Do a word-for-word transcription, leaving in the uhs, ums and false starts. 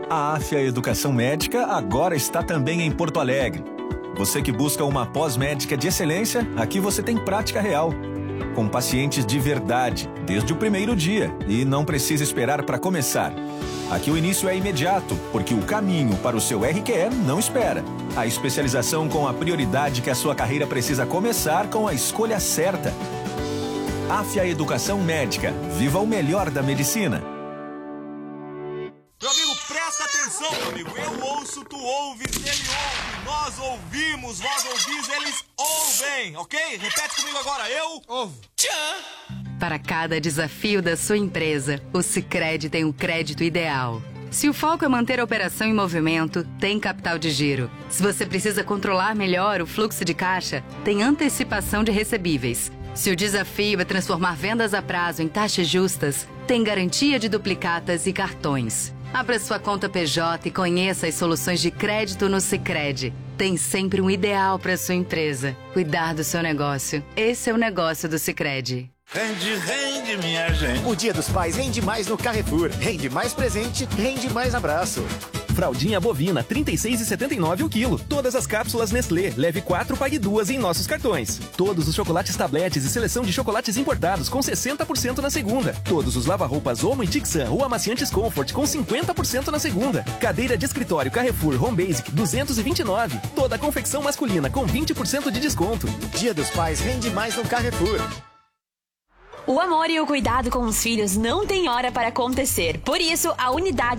A Afya Educação Médica agora está também em Porto Alegre. Você que busca uma pós-médica de excelência, aqui você tem prática real. Com pacientes de verdade, desde o primeiro dia, e não precisa esperar para começar. Aqui o início é imediato, porque o caminho para o seu R Q E não espera. A especialização com a prioridade que a sua carreira precisa começar com a escolha certa. Afya Educação Médica. Viva o melhor da medicina. Meu amigo, presta atenção, meu amigo. Eu ouço, tu ouves, ele ouve. Nós ouvimos, vós ouvis, eles ouvem, ok? Repete comigo agora. Eu ouvo. Tchan! Para cada desafio da sua empresa, o Sicredi tem o crédito ideal. Se o foco é manter a operação em movimento, tem capital de giro. Se você precisa controlar melhor o fluxo de caixa, tem antecipação de recebíveis. Se o desafio é transformar vendas a prazo em taxas justas, tem garantia de duplicatas e cartões. Abra sua conta P J e conheça as soluções de crédito no Sicredi. Tem sempre um ideal para sua empresa. Cuidar do seu negócio. Esse é o negócio do Sicredi. Rende, rende, minha gente. O Dia dos Pais rende mais no Carrefour. Rende mais presente, rende mais abraço. Fraldinha bovina, trinta e seis reais e setenta e nove centavos o quilo. Todas as cápsulas Nestlé, leve quatro, pague duas em nossos cartões. Todos os chocolates tabletes e seleção de chocolates importados com sessenta por cento na segunda. Todos os lava-roupas Omo e Tixan ou amaciantes Comfort com cinquenta por cento na segunda. Cadeira de escritório Carrefour Home Basic duzentos e vinte e nove. Toda a confecção masculina com vinte por cento de desconto. Dia dos Pais rende mais no Carrefour. O amor e o cuidado com os filhos não tem hora para acontecer. Por isso, a unidade